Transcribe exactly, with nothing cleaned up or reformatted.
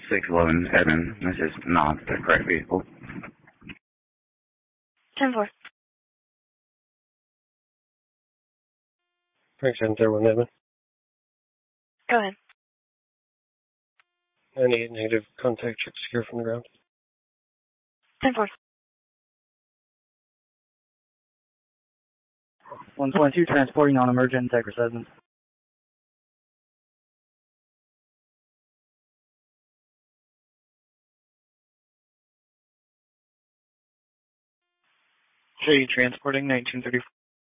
six eleven Edmund. This is not the correct vehicle. ten four. Frank seven zero one Edmund. Go ahead. I need negative contact check secure from the ground. ten four. one twenty-two transporting on emergent Integra Sedmond. Show you transporting nineteen thirty-four.